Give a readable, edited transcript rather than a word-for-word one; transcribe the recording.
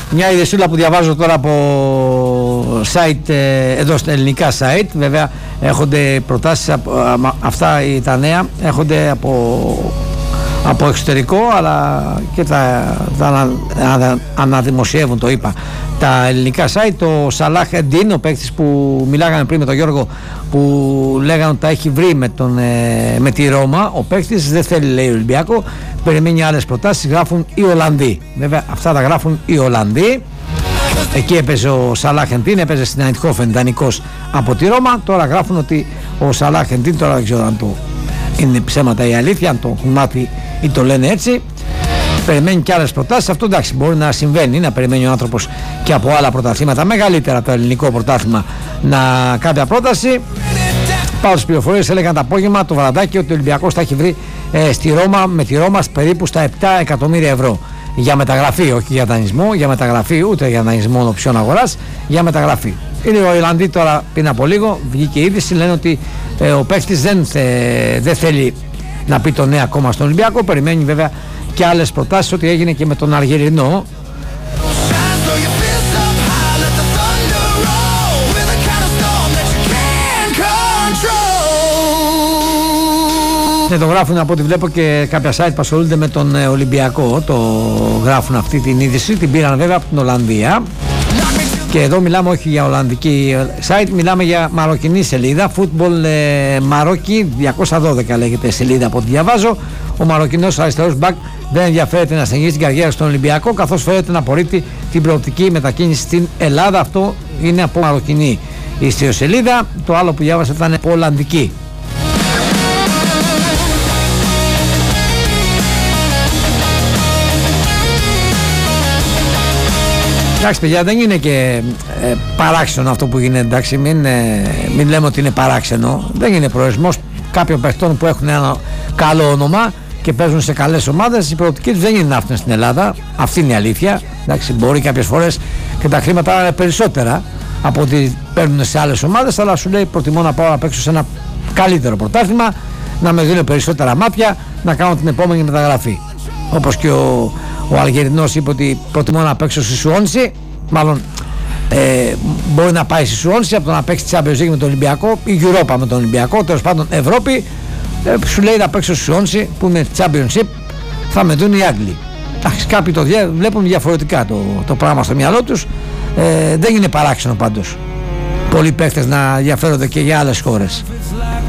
Μια ειδησούλα που διαβάζω τώρα από site, εδώ στα ελληνικά site, βέβαια έχονται προτάσεις, αυτά τα νέα έχονται από εξωτερικό, αλλά και τα αναδημοσιεύουν, το είπα, τα ελληνικά site. Το Σαλάχ Εντίν, ο παίκτης που μιλάγαμε πριν με τον Γιώργο, που λέγανε ότι τα έχει βρει με τη Ρώμα, ο παίκτης δεν θέλει, λέει, Ολυμπιακό, περιμένει άλλες προτάσεις, γράφουν οι Ολλανδοί. Βέβαια αυτά τα γράφουν οι Ολλανδοί. Εκεί έπαιζε ο Σαλάχ Εντίν, έπαιζε στην Eindhoven, δανεικός από τη Ρώμα. Τώρα γράφουν ότι ο Σαλάχ Εντίν, τώρα δεν ξέρω αν το είναι ψέματα ή αλήθεια, αν το έχουν μάθει ή το λένε έτσι, περιμένει και άλλες προτάσεις. Αυτό εντάξει, μπορεί να συμβαίνει, να περιμένει ο άνθρωπος και από άλλα πρωταθλήματα, μεγαλύτερα το ελληνικό πρωτάθλημα, κάποια πρόταση. Πάω στις πληροφορίες, έλεγαν το απόγευμα το βραδάκι ότι ο Ολυμπιακός θα έχει βρει στη Ρώμα, με τη Ρώμα περίπου στα 7 εκατομμύρια ευρώ για μεταγραφή, όχι για δανεισμό, για μεταγραφή, ούτε για δανεισμό οψιών αγοράς, για μεταγραφή. Είναι ο Ιρλανδί τώρα, πριν από λίγο βγήκε η είδηση, λένε ότι ο παίκτης δεν θέλει να πει το ναι ακόμα στον Ολυμπιακό, περιμένει βέβαια και άλλες προτάσεις, ότι έγινε και με τον Αργυρινό. Το γράφουν από ό,τι βλέπω και κάποια site που ασχολούνται με τον Ολυμπιακό, το γράφουν αυτή την είδηση, την πήραν βέβαια από την Ολλανδία. Και εδώ μιλάμε όχι για ολλανδική site, μιλάμε για μαροκινή σελίδα, Football Maroki 212 λέγεται σελίδα από ό,τι διαβάζω. Ο μαροκινός αριστερός μπακ δεν ενδιαφέρεται να συνεχίσει την καριέρα στον Ολυμπιακό, καθώς φαίνεται να απορρίπτει την προοπτική μετακίνηση στην Ελλάδα. Αυτό είναι από μαροκινή ιστιοσελίδα. Το άλλο που διάβασα ήταν από ολλανδική. Εντάξει παιδιά, δεν είναι και παράξενο αυτό που γίνεται, εντάξει, μην λέμε ότι είναι παράξενο. Δεν είναι προορισμός κάποιων παιχτών που έχουν ένα καλό όνομα και παίζουν σε καλές ομάδες. Η προοπτική τους δεν είναι να έρθουν στην Ελλάδα, αυτή είναι η αλήθεια. Εντάξει, μπορεί κάποιες φορές και τα χρήματα να είναι περισσότερα από ότι παίρνουν σε άλλες ομάδες, αλλά σου λέει προτιμώ να πάω να παίξω σε ένα καλύτερο πρωτάθλημα, να με δίνουν περισσότερα μάτια, να κάνω την επόμενη μεταγραφή. Όπως και ο Αλγερινός είπε ότι προτιμώ να παίξω στη Σουόνση, μάλλον μπορεί να πάει στη Σουόνση από το να παίξει Champions League με τον Ολυμπιακό ή Europa με τον Ολυμπιακό, τέλος πάντων Ευρώπη. Σου λέει να παίξω στη Σουόνση που είναι Championship, θα με δουν οι Άγγλοι. Κάποιοι το βλέπουν διαφορετικά το πράγμα στο μυαλό τους. Δεν είναι παράξενο πάντως πολλοί παίχτες να ενδιαφέρονται και για άλλες χώρες.